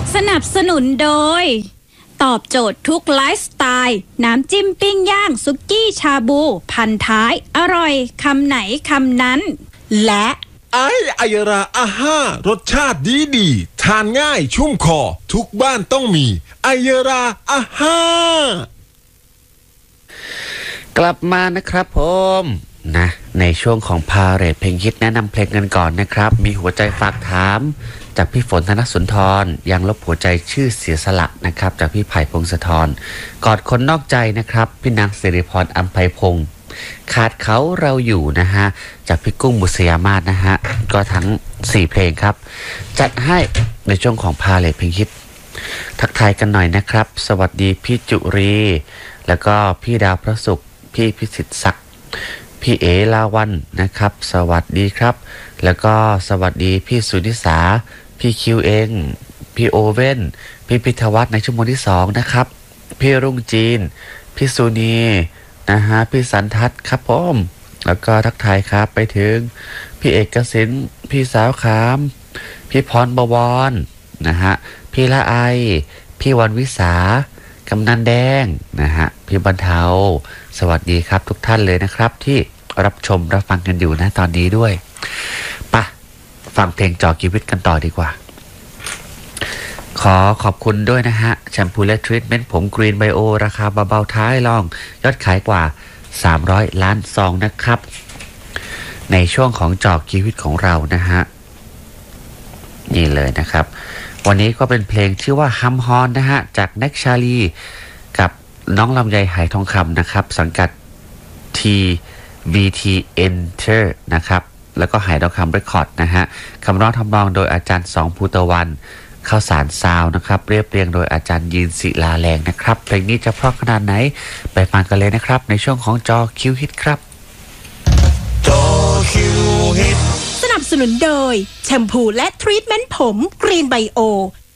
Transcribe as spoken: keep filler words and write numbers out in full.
สนับสนุนโดยตอบโจทย์ทุกไลฟ์สไตล์น้ำจิ้มปิ้งย่างซุกี้ชาบูพันท้ายอร่อยคำไหนคำนั้นและไอไอยราอาห้ารสชาติดีดีทานง่ายชุ่มคอทุกบ้านต้องมีไอยราอาห้ากลับมานะครับผมนะในช่วงของพาเรทเพลงฮิตแนะนำเพลงกันก่อนนะครับมีหัวใจฝากถามจากพี่ฝนธนสุนทรยังลบหัวใจชื่อเสียสละนะครับจากพี่ไผ่พงศธรกอดคนนอกใจนะครับพี่นางสิริพรอัมไพพงศ์ขาดเขาเราอยู่นะฮะจากพี่กุ้งบุษยามาศนะฮะก็ทั้งสี่เพลงครับจัดให้ในช่วงของพาเรทเพลงฮิตทักทายกันหน่อยนะครับสวัสดีพี่จุรีแล้วก็พี่ดาวพระศุกร์พี่พิสิทธิ์ศักดิ์พี่เอลาวันนะครับสวัสดีครับแล้วก็สวัสดีพี่สุนิสาพี่คิวเองพี่โอเว่นพี่พิทวัฒน์ในชั่วโมงที่สองนะครับพี่รุ่งจีนพี่สุนีนะฮะพี่สันทัศน์ครับผมแล้วก็ทักทายครับไปถึงพี่เอกสินพี่สาวขามพี่พรบวรนะฮะพี่ละไอพี่วันวิสากำนันแดงนะฮะพี่บรรเทาสวัสดีครับทุกท่านเลยนะครับที่รับชมรับฟังกันอยู่นะตอนนี้ด้วยปะฟังเพลงจ่อชีวิตกันต่อดีกว่าขอขอบคุณด้วยนะฮะแชมพูและทรีทเมนต์ผมกรีนไบโอราคาเบาๆท้ายลองยอดขายกว่าสามร้อยล้านซองนะครับในช่วงของจ่อชีวิตของเรานะฮะนี่เลยนะครับวันนี้ก็เป็นเพลงชื่อว่าฮัมฮอนนะฮะจากแน็กชาลีกับน้องลำไยไหทองคำนะครับสังกัด ที วี ที Enter นะครับแล้วก็ไหทองคำเรคคอร์ดนะฮะคำร้องทำนองโดยอาจารย์สองภูตะวันข้าวสารซาวนะครับเรียบเรียงโดยอาจารย์ยีนศิลาแรงนะครับเพลงนี้จะเพราะขนาดไหนไปฟังกันเลยนะครับในช่วงของจอคิวฮิตครับจอคิวฮิตสนับสนุนโดยแชมพูและทรีทเมนต์ผมกรีนไบโอ